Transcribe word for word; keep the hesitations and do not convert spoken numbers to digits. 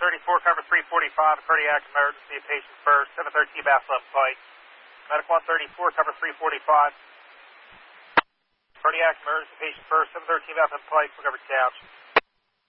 thirty-four, cover three forty-five, cardiac emergency, patient first, seven thirteen bath left pike. Medic one thirty-four, cover three forty-five. Cardiac emergency, patient first, seven thirteen bath left pike, recovered couch.